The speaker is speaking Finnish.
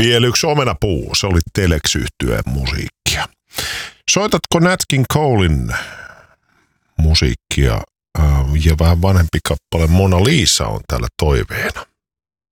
Vielä yksi omenapuu, se oli Telex-yhtyeen musiikkia. Soitatko Nat King Colein musiikkia ja vähän vanhempi kappale Mona Lisa on täällä toiveena.